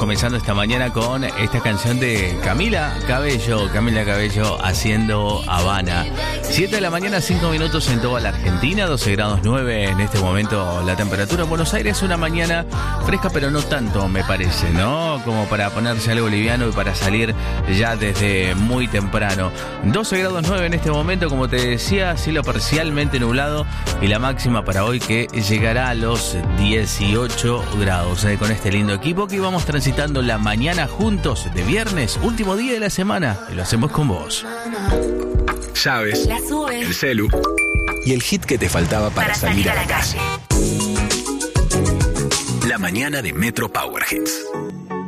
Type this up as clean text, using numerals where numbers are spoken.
comenzando esta mañana con esta canción de Camila Cabello haciendo Habana. 7 de la mañana, 5 minutos en toda la Argentina, 12 grados 9 en este momento la temperatura. En Buenos Aires una mañana fresca, pero no tanto, me parece, ¿no? Como para ponerse algo liviano y para salir ya desde muy temprano. 12 grados 9 en este momento, como te decía, cielo parcialmente nublado y la máxima para hoy que llegará a los 18 grados. Con este lindo equipo que vamos transitando la mañana juntos de viernes, último día de la semana, y lo hacemos con vos. Llaves, el celu y el hit que te faltaba para salir a la calle. La mañana de Metro Power Hits.